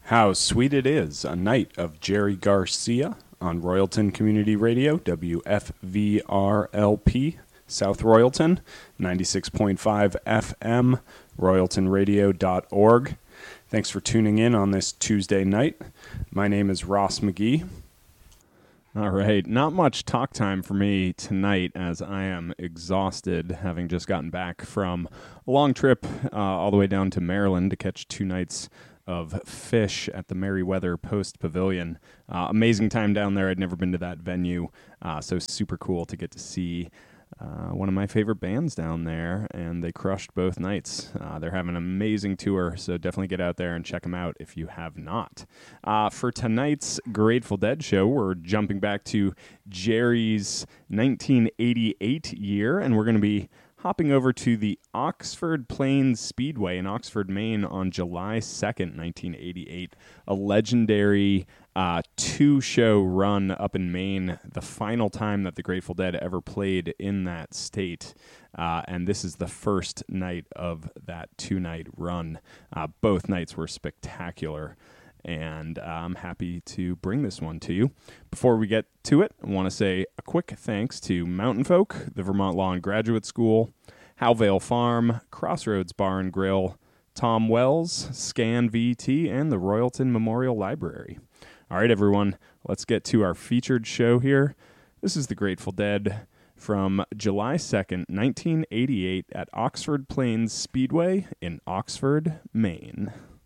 How Sweet It Is, a night of Jerry Garcia on Royalton Community Radio, WFVRLP, South Royalton, 96.5 FM, royaltonradio.org. Thanks for tuning in on this Tuesday night. My name is Ross McGee. All right, not much talk time for me tonight as I am exhausted, having just gotten back from a long trip all the way down to Maryland to catch 2 nights of fish at the Merriweather Post Pavilion. Amazing time down there. I'd never been to that venue, so super cool to get to see one of my favorite bands down there, and they crushed both nights. They're having an amazing tour, so definitely get out there and check them out if you have not. For tonight's Grateful Dead show, we're jumping back to Jerry's 1988 year, and we're going to be hopping over to the Oxford Plains Speedway in Oxford, Maine on July 2nd, 1988, a legendary 2-show run up in Maine, the final time that the Grateful Dead ever played in that state. And this is the first night of that 2-night run. Both nights were spectacular, and I'm happy to bring this one to you. Before we get to it, I want to say a quick thanks to Mountain Folk, the Vermont Law and Graduate School, Howvale Farm, Crossroads Bar and Grill, Tom Wells, Scan VT, and the Royalton Memorial Library. All right, everyone, let's get to our featured show here. This is the Grateful Dead from July 2nd, 1988 at Oxford Plains Speedway in Oxford, Maine.